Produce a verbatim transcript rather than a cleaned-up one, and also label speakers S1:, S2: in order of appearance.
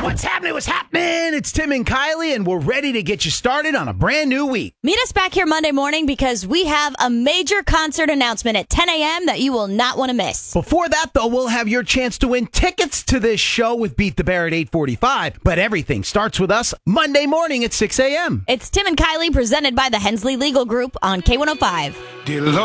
S1: What's happening? What's happening? It's Tim and Kylie, and we're ready to get you started on a brand new week.
S2: Meet us back here Monday morning because we have a major concert announcement at ten a.m. that you will not want to miss.
S1: Before that, though, we'll have your chance to win tickets to this show with Beat the Bear at eight forty-five. But everything starts with us Monday morning at six a.m.
S2: It's Tim and Kylie presented by the Hensley Legal Group on K one oh five.
S3: Dear Lord.